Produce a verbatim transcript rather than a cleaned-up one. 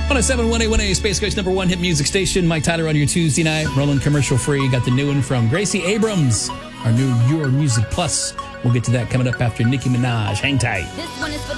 one oh seven point one A, Space Coast number one hit music station. Mike Tyler on your Tuesday night. Rolling commercial free. Got the new one from Gracie Abrams, our new Your Music Plus. We'll get to that coming up after Nicki Minaj. Hang tight. This one is for